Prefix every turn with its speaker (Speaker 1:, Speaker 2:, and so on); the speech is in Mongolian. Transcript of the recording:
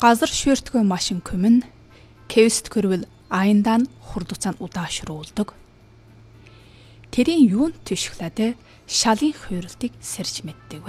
Speaker 1: Газар швертгүй машин көмөн кевст көрвөл аяндан хурдуцаанд удаашруулдаг. Тэрийн юунд тишглээд шалын хуйралтыг сэрж мэддэг.